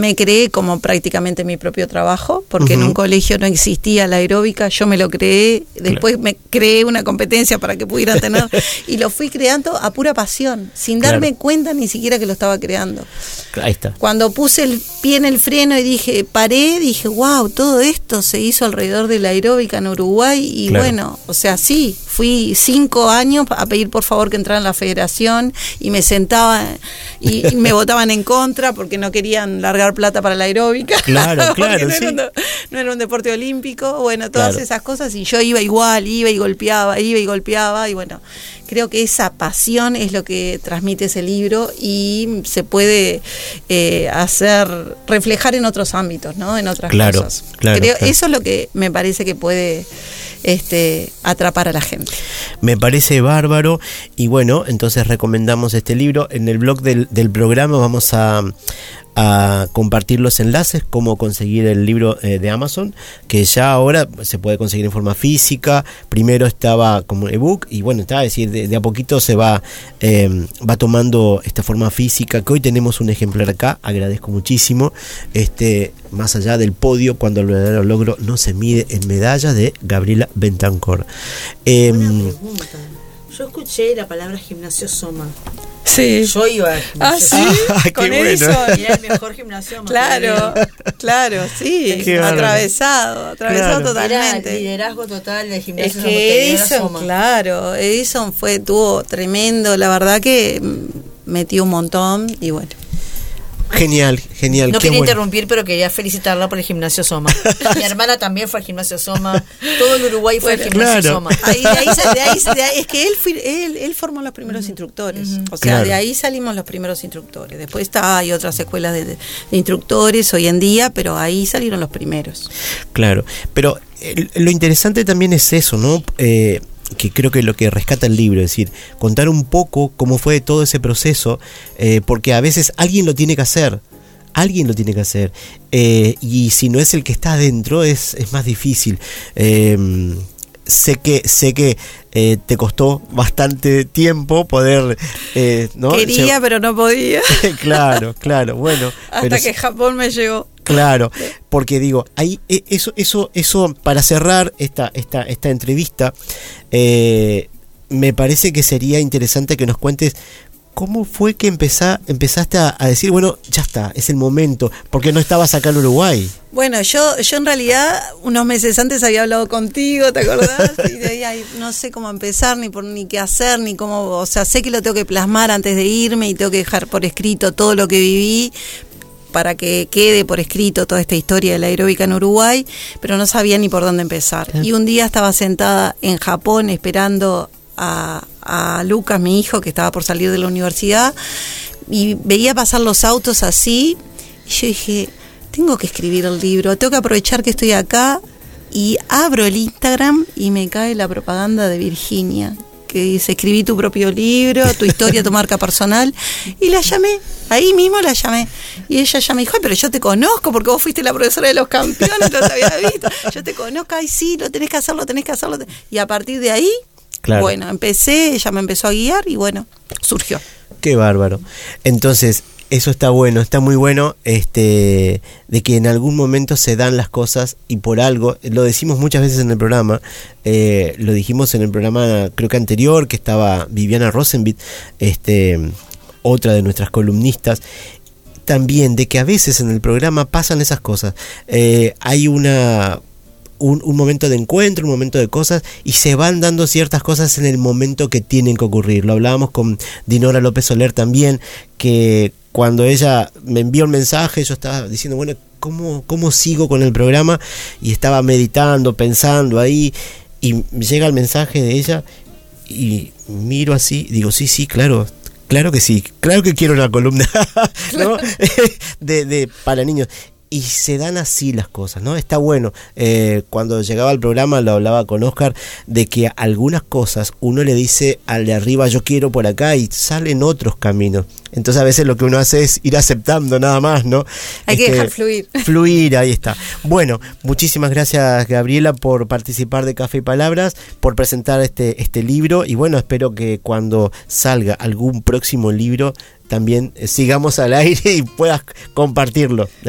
me creé como prácticamente mi propio trabajo, porque en un colegio no existía la aeróbica, yo me lo creé, después me creé una competencia para que pudieran tener, y lo fui creando a pura pasión, sin darme cuenta ni siquiera que lo estaba creando. Ahí está. Cuando puse el pie en el freno y paré, dije, wow, todo esto se hizo alrededor de la aeróbica en Uruguay, y bueno, o sea, sí, fui 5 años a pedir por favor que entrara en la federación, y me sentaba y me votaban en contra porque no querían largar plata para la aeróbica. Claro, no, sí. No era un deporte olímpico, bueno, todas esas cosas, y yo iba igual, iba y golpeaba, y bueno, creo que esa pasión es lo que transmite ese libro y se puede reflejar en otros ámbitos, ¿no? En otras cosas. Claro. Eso es lo que me parece que puede atrapar a la gente. Me parece bárbaro, y bueno, entonces recomendamos este libro. En el blog del programa vamos a compartir los enlaces, cómo conseguir el libro de Amazon, que ya ahora se puede conseguir en forma física. Primero estaba como ebook, y bueno, es decir, de a poquito se va tomando esta forma física, que hoy tenemos un ejemplar acá. Agradezco muchísimo. Más allá del podio, cuando el verdadero logro no se mide en medallas, de Gabriela Bentancor. Una pregunta. Yo escuché la palabra gimnasio Soma. Sí. Yo iba al gimnasio. ¿Ah, sí? Con bueno. eso. Era el mejor gimnasio. Claro, sí. Atravesado totalmente. Era liderazgo total del gimnasio. Es que Edison tuvo tremendo, la verdad que metió un montón, y bueno. Genial. No quería interrumpir, pero quería felicitarla por el gimnasio Soma. Mi hermana también fue al gimnasio Soma. Todo el Uruguay fue al gimnasio Soma. Es que él formó los primeros instructores. O sea, de ahí salimos los primeros instructores. Después hay otras escuelas de instructores hoy en día, pero ahí salieron los primeros. Claro, pero lo interesante también es eso, ¿no? Que creo que lo que rescata el libro, es decir, contar un poco cómo fue todo ese proceso, porque a veces alguien lo tiene que hacer, y si no es el que está adentro es más difícil. Sé que te costó bastante tiempo poder, ¿no? Quería, pero no podía. Claro, bueno. Hasta que Japón me llegó. Claro, porque digo, ahí eso para cerrar esta entrevista, me parece que sería interesante que nos cuentes cómo fue que empezaste a decir, bueno, ya está, es el momento, porque no estabas acá en Uruguay. Bueno, yo en realidad unos meses antes había hablado contigo, ¿te acordás? Y de ahí no sé cómo empezar, ni qué hacer, ni cómo, o sea, sé que lo tengo que plasmar antes de irme y tengo que dejar por escrito todo lo que viví, para que quede por escrito toda esta historia de la aeróbica en Uruguay, pero no sabía ni por dónde empezar. Y un día estaba sentada en Japón esperando a Lucas, mi hijo, que estaba por salir de la universidad, y veía pasar los autos así, y yo dije, tengo que escribir el libro, tengo que aprovechar que estoy acá, y abro el Instagram y me cae la propaganda de Virginia, que dice, escribí tu propio libro, tu historia, tu marca personal, y la llamé, ahí mismo la llamé, y ella ya me dijo, pero yo te conozco, porque vos fuiste la profesora de los campeones, los había visto, yo te conozco, ay sí, lo tenés que hacerlo, y a partir de ahí, bueno, ella me empezó a guiar, y bueno, surgió. Qué bárbaro. Entonces, eso está bueno, está muy bueno, de que en algún momento se dan las cosas y por algo, lo decimos muchas veces en el programa, lo dijimos en el programa creo que anterior, que estaba Viviana Rosenbit, otra de nuestras columnistas, también de que a veces en el programa pasan esas cosas, hay un momento de encuentro, un momento de cosas, y se van dando ciertas cosas en el momento que tienen que ocurrir. Lo hablábamos con Dinora López Soler también, que cuando ella me envió un mensaje, yo estaba diciendo, bueno, ¿cómo sigo con el programa? Y estaba meditando, pensando ahí, y llega el mensaje de ella, y miro así, digo, sí, claro que sí, claro que quiero una columna, ¿no? para niños. Y se dan así las cosas, ¿no? Está bueno. Cuando llegaba al programa lo hablaba con Oscar, de que algunas cosas uno le dice al de arriba, yo quiero por acá, y salen otros caminos. Entonces a veces lo que uno hace es ir aceptando nada más, ¿no? Hay que dejar fluir. Fluir, ahí está. Bueno, muchísimas gracias, Gabriela, por participar de Café y Palabras, por presentar este libro, y bueno, espero que cuando salga algún próximo libro también sigamos al aire y puedas compartirlo.